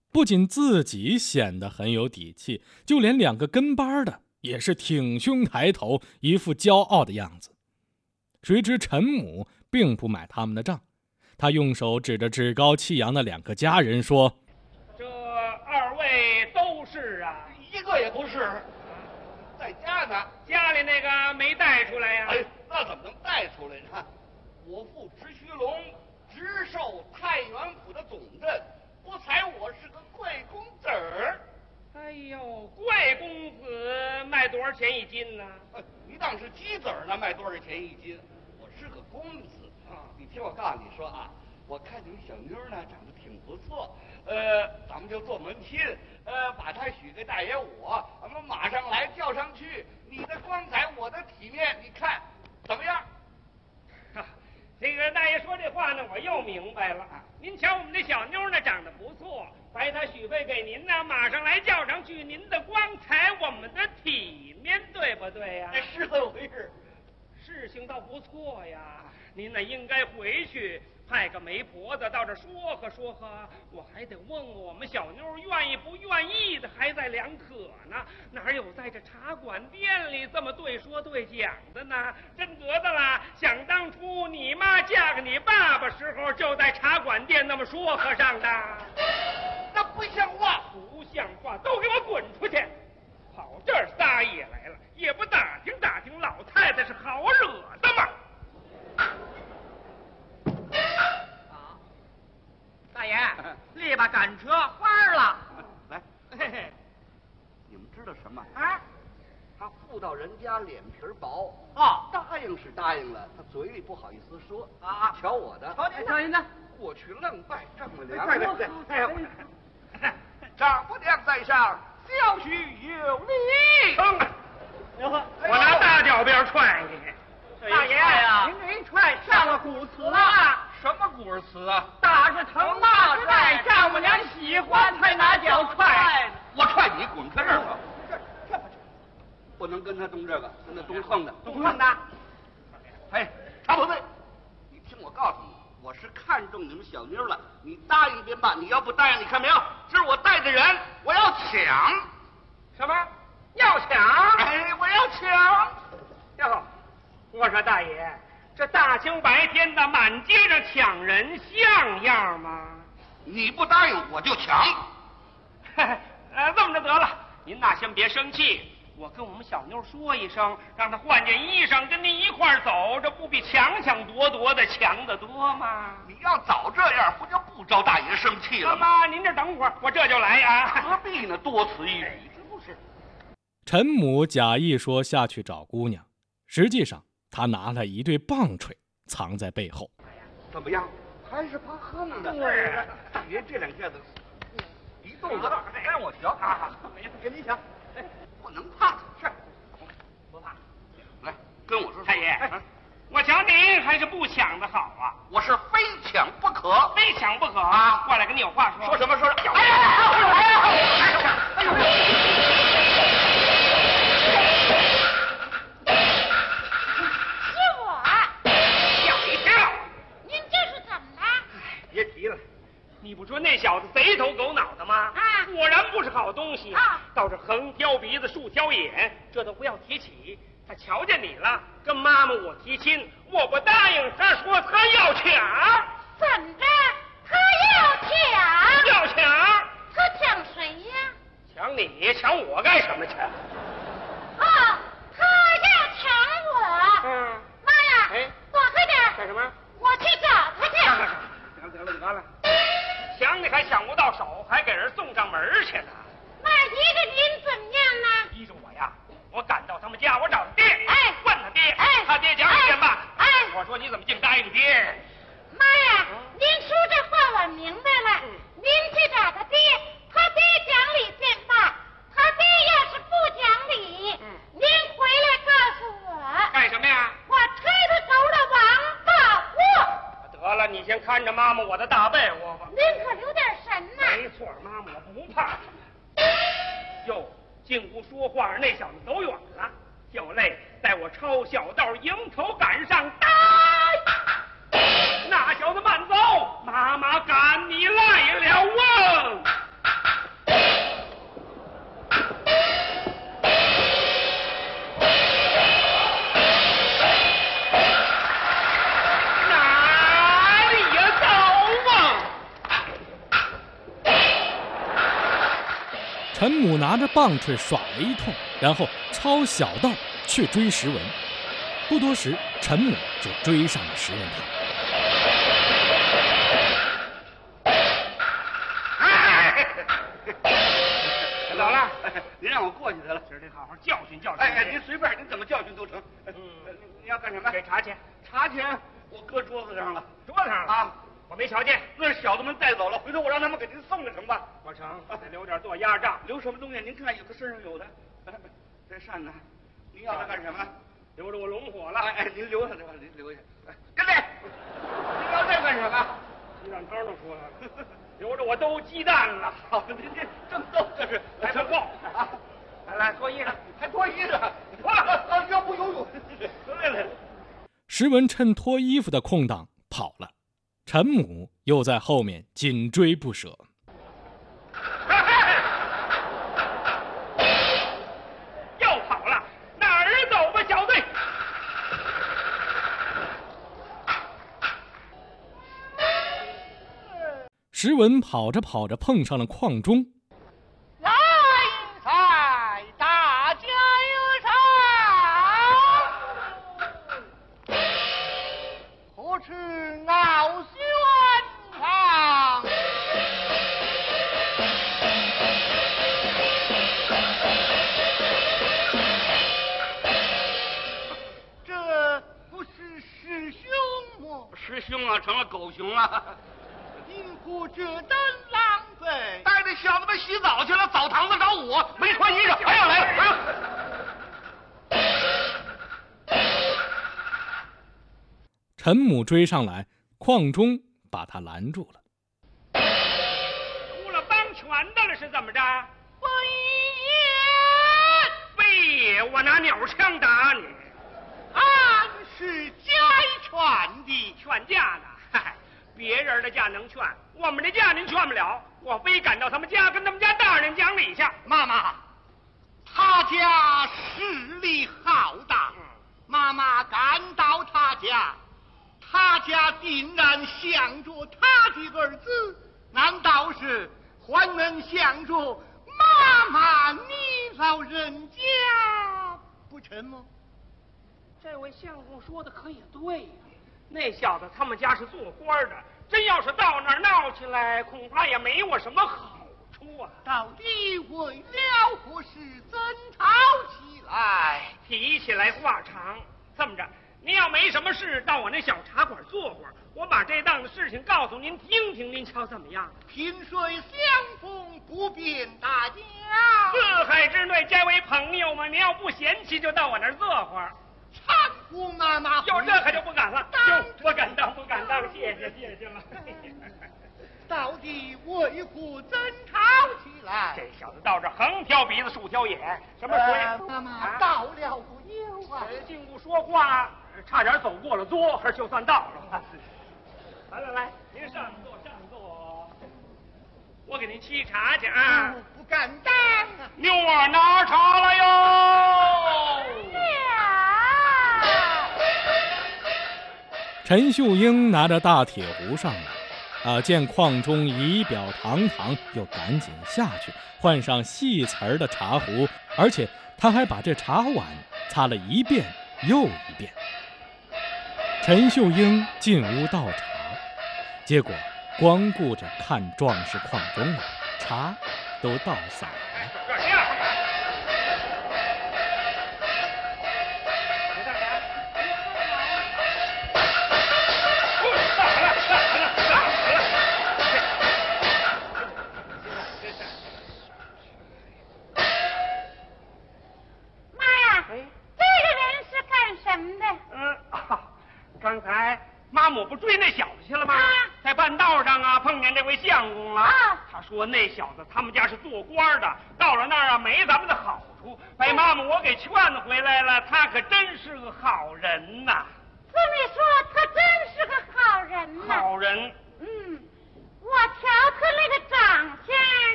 不仅自己显得很有底气，就连2个跟班的也是挺胸抬头，一副骄傲的样子。谁知陈母并不买他们的账，他用手指着趾高气扬的2个家人说：“ 这2位都是啊？ 一个也不是，在家呢。 家里那个没带出来呀？ 哎，那怎么能带出来呢？我父直须龙，直授太原府的总镇，不才我是个贵公子儿。 哎呦，贵公子卖多少钱一斤呢？ 你当是鸡子儿呢，卖多少钱一斤？我是个公子啊！你听我告诉你说啊，我看你们小妞呢长得挺不错，咱们就做门亲，把她许给大爷我，咱们马上来叫上去。你的光彩，我的体面，你看怎么样？ 这个大爷说这话呢，我又明白了。您瞧我们这小妞呢，长得不错，把她许配给您呢，马上来叫上去。您的光彩，我们的体面，对不对呀？ 是这么回事。 事情倒不错呀，您呢应该回去派个媒婆子到这说和说和，我还得问问我们小妞愿意不愿意的，还在两可呢。哪有在这茶馆店里这么对说对讲的呢？真得的啦！想当初你妈嫁给你爸爸时候，就在茶馆店那么说和上的。 那不像话！ 不像话！都给我滚出去！跑这儿撒野来了，也不打听打听老太太是好惹的吗？ 大爷，立吧赶车花了。 来， 嘿嘿， 你们知道什么？ 啊， 他妇道人家脸皮薄，答应是答应了，他嘴里不好意思说啊。 瞧我的， 瞧您的， 过去愣拜丈母娘。 对， 丈母娘在上，小婿有礼。 我拿大脚鞭踹你！ 大爷呀，您这一踹上了古词了。 什么古词啊？ 打是疼，骂是爱，丈母娘喜欢才拿脚踹。 我踹你，滚开这儿吧！这不能跟他动这个，跟他动横的， 动横的。 哎，查不对，你听我告诉你，我是看中你们小妞了，你答应便罢，你要不答应，你看没有？这是我带的人，我要抢。 什么？要抢？ 哎，我要抢！ 哟，我说大爷，这大清白天的满街上抢人像样吗？ 你不答应我就抢。 这么着得了，您呐先别生气，我跟我们小妞说一声，让她换件衣裳跟您一块儿走，这不比抢抢夺夺的强得多吗？ 你要早这样，不就不招大爷生气了吗？ 妈，您这等会儿，我这就来啊。 何必呢？多此一举，这不是。 陈母假意说下去找姑娘，实际上他拿了一对棒槌藏在背后。 怎么样？还是怕横的。 对， 爷这两下子一动作，让我瞧。 没事，跟你抢。 哎，不能怕。 是，不怕。 来，跟我说。 太爷，我瞧您还是不抢的好啊。 我是非抢不可， 非抢不可啊！过来跟你有话说。 说什么？说什么？ 别提了，你不说那小子贼头狗脑的吗？果然不是好东西倒是横挑鼻子竖挑眼，这都不要提起。他瞧见你了，跟妈妈我提亲，我不答应，他说他要抢。 怎着？他要抢？ 要抢？ 他抢谁呀？ 抢你？抢我干什么去？ 他要抢我。妈呀！躲开点！ 干什么？ 我去找他去。 得了，抢你还抢不到手，还给人送上门去呢。 那依着您怎么样呢？ 依着我呀，我赶到他们家，我找他爹，问他爹，他爹讲理吧。我说你怎么净答应爹？ 妈呀，您说这话我明白了。您去找他爹，他爹讲理便罢，他爹要是不讲理，您回来告诉我。 干什么呀？ 我推他走了王八窝。 得了，你先看着妈妈我的大被窝吧。 您可留点神呐。 没错，妈妈我不怕。哟，进屋说话那小子走远了，就累在我抄小道迎头赶上，呆！那小子慢走，妈妈赶你来了！ 陈母拿着棒槌耍了一通，然后抄小道去追石文。不多时，陈母就追上了石文他。 走了， 您让我过去得了， 今儿得好好教训教训。 哎，您随便，您怎么教训都成。你要干什么？ 给茶钱， 茶钱我搁桌子上了， 桌子上了啊， 我没瞧见。 那是小子们带走了，回头我让他们给您送了成吧？ 我成，得留点做压账。 留什么东西？您看有的身上有的，这扇子，您要它干什么？ 留着我龙火了。 哎，您留下来吧，您留下。哎，跟这，您要这干什么？ 鸡蛋汤都出来了，留着我兜鸡蛋了。 好，您这正逗，这是来脱裤啊！来脱衣裳， 还脱衣裳，脱了，要不游泳？来。 石文趁脱衣服的空档跑了，陈母又在后面紧追不舍。 又跑了，哪儿走吧，小队？ 石文跑着跑着碰上了邝忠。 来财，大家有赏，何处傲轩堂？这不是师兄吗？ 师兄啊，成了狗熊了。 因何这等狼狈？ 带着小子们洗澡去了，澡堂子找我，没穿衣裳，还要来了。 陈母追上来，邝忠把他拦住了。 出了帮拳的了是怎么着？非也，我拿鸟枪打你。 俺是家劝的， 劝架呢？嗨，别人的架能劝，我们的架您劝不了。我非赶到他们家，跟他们家大人讲理去。 妈妈，他家势力浩大，妈妈赶到他家，他家定然想着他的儿子，难道是还能想着妈妈你老人家不成吗？ 这位相公说的可也对呀、那小子他们家是做官的，真要是到那儿闹起来，恐怕也没我什么好处啊。 到底为了何事争吵起来？ 提起来话长，这么着，您要没什么事，到我那小茶馆坐会儿，我把这档子事情告诉您听听，您瞧怎么样？ 萍水相逢不便大家， 四海之内皆为朋友嘛，您要不嫌弃，就到我那儿坐会儿。 搀扶妈妈。 有这可就不敢了，不敢当，不敢当，谢谢了。 到底为何争吵起来？ 这小子到这横挑鼻子竖挑眼，什么水？ 妈妈到了不久啊！ 禁锢说话，差点走过了桌，就算到了。来，您上座，上座。我给您沏茶去啊！ 不敢当啊！ 妞儿拿茶来哟！ 陈秀英拿着大铁壶上来，见邝忠仪表堂堂，又赶紧下去换上细瓷儿的茶壶，而且他还把这茶碗擦了一遍又一遍。陈秀英进屋倒茶，结果光顾着看壮士邝忠了，茶都倒洒了。 刚才妈母不追那小子去了吗？在半道上啊，碰见这位相公了。他说那小子他们家是做官的，到了那儿啊没咱们的好处，被妈母我给劝回来了。他可真是个好人呐！ 这么说，他真是个好人呐。 好人。 我瞧他那个长相。